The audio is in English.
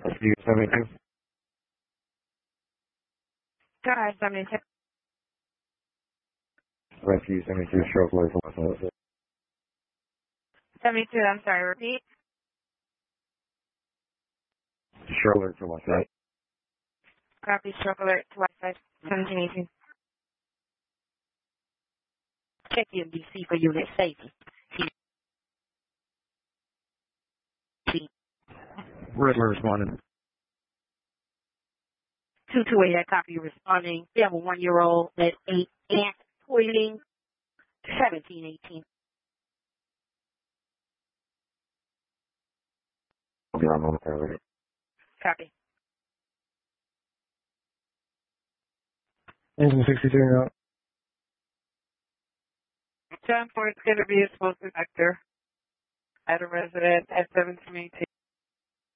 Rescue 72. Go ahead, 72. Rescue 72, stroke alert to West 72, I'm sorry, repeat. Stroke alert to West Side. Copy, stroke alert to Westside, 1718. Check MDC for unit safety. Riddler responding. 228, copy responding. We have a 1-year-old at 8 Ant Toiling, 1718. I'll be on momentarily. Copy. Engine 62 now. 10-4 is going to be explosive vector at a resident at 1718.